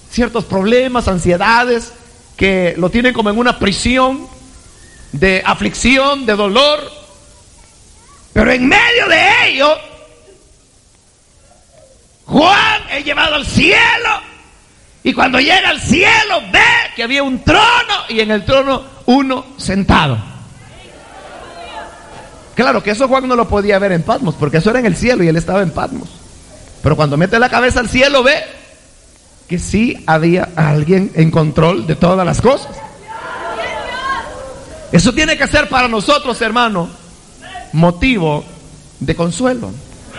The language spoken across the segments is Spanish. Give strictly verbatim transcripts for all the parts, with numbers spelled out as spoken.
ciertos problemas, ansiedades, que lo tienen como en una prisión de aflicción, de dolor. Pero en medio de ello, Juan es llevado al cielo, y cuando llega al cielo ve que había un trono y en el trono uno sentado. Claro que eso Juan no lo podía ver en Patmos, porque eso era en el cielo y él estaba en Patmos. Pero cuando mete la cabeza al cielo ve que sí había alguien en control de todas las cosas. Eso tiene que ser para nosotros, hermano, motivo de consuelo.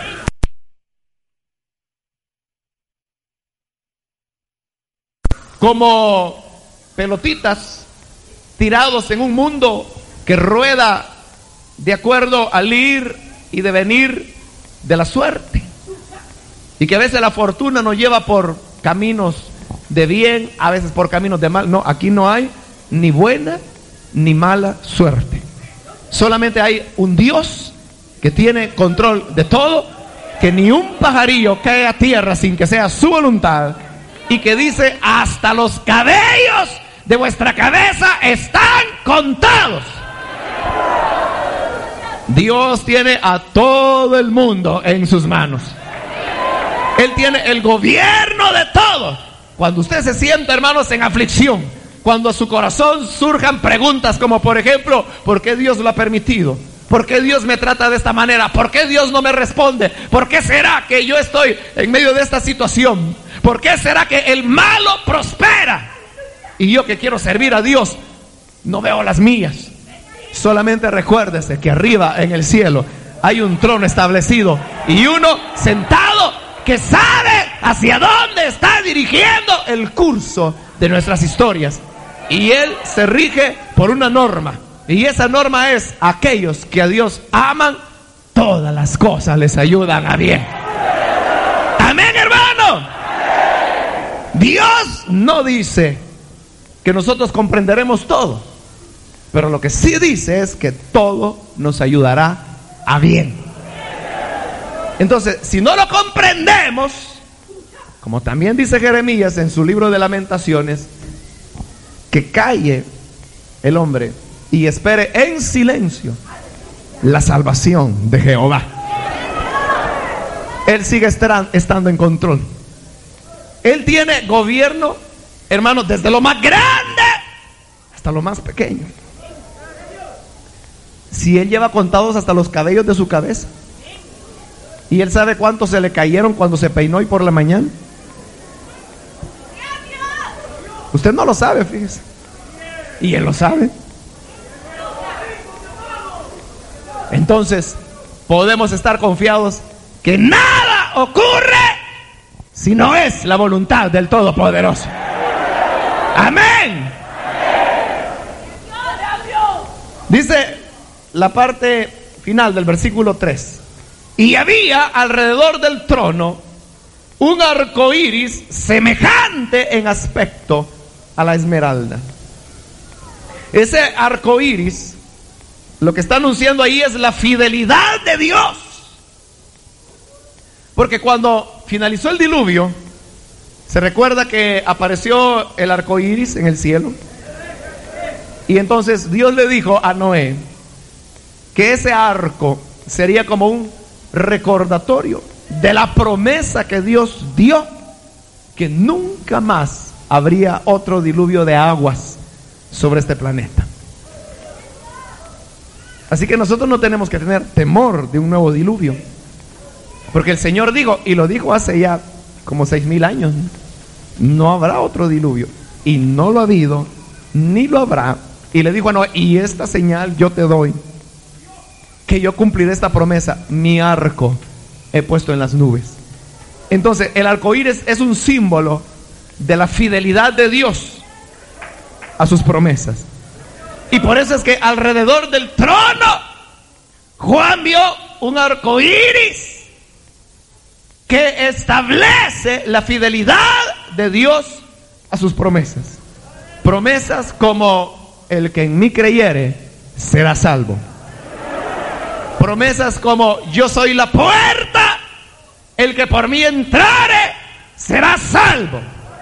Como pelotitas tirados en un mundo que rueda de acuerdo al ir y devenir de la suerte, y que a veces la fortuna nos lleva por caminos de bien, a veces por caminos de mal. No, aquí no hay ni buena ni mala suerte. Solamente hay un Dios que tiene control de todo, que ni un pajarillo cae a tierra sin que sea su voluntad, y que dice: hasta los cabellos de vuestra cabeza están contados. Dios tiene a todo el mundo en sus manos. Él tiene el gobierno de todo. Cuando usted se sienta, hermanos, en aflicción, cuando a su corazón surjan preguntas como, por ejemplo, ¿por qué Dios lo ha permitido? ¿Por qué Dios me trata de esta manera? ¿Por qué Dios no me responde? ¿Por qué será que yo estoy en medio de esta situación? ¿Por qué será que el malo prospera y yo, que quiero servir a Dios, no veo las mías? Solamente recuérdese que arriba en el cielo hay un trono establecido y uno sentado que sabe hacia dónde está dirigiendo el curso de nuestras historias. Y Él se rige por una norma, y esa norma es: aquellos que a Dios aman, todas las cosas les ayudan a bien. Amén, hermano. Dios no dice que nosotros comprenderemos todo, pero lo que sí dice es que todo nos ayudará a bien. Entonces, si no lo comprendemos, como también dice Jeremías en su libro de Lamentaciones, que calle el hombre y espere en silencio la salvación de Jehová. Él sigue estando en control. Él tiene gobierno, hermanos, desde lo más grande hasta lo más pequeño. Si Él lleva contados hasta los cabellos de su cabeza, y Él sabe cuántos se le cayeron cuando se peinó hoy por la mañana. Usted no lo sabe, fíjese, y Él lo sabe. Entonces podemos estar confiados que nada ocurre si no es la voluntad del Todopoderoso. Amén. Dice la parte final del versículo tres: y había alrededor del trono un arco iris semejante en aspecto a la esmeralda. Ese arco iris, lo que está anunciando ahí es la fidelidad de Dios. Porque cuando finalizó el diluvio, se recuerda que apareció el arco iris en el cielo. Y entonces Dios le dijo a Noé que ese arco sería como un recordatorio de la promesa que Dios dio, que nunca más habría otro diluvio de aguas sobre este planeta. Así que nosotros no tenemos que tener temor de un nuevo diluvio, porque el Señor dijo, y lo dijo hace ya como seis mil años, no habrá otro diluvio, y no lo ha habido ni lo habrá. Y le dijo a Noé: y esta señal yo te doy, que yo cumpliré esta promesa: mi arco he puesto en las nubes. Entonces el arco iris es un símbolo de la fidelidad de Dios a sus promesas. Y por eso es que alrededor del trono Juan vio un arco iris que establece la fidelidad de Dios a sus promesas. Promesas como: el que en mí creyere será salvo. Promesas como: yo soy la puerta, el que por mí entrare será salvo.